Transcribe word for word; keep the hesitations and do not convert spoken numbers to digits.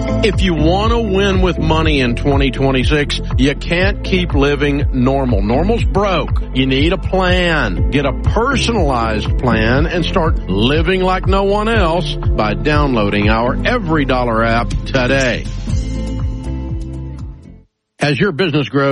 If you want to win with money in twenty twenty-six, you can't keep living normal. Normal's broke. You need a plan. Get a personalized plan and start living like no one else by downloading our Every Dollar app today. As your business grows,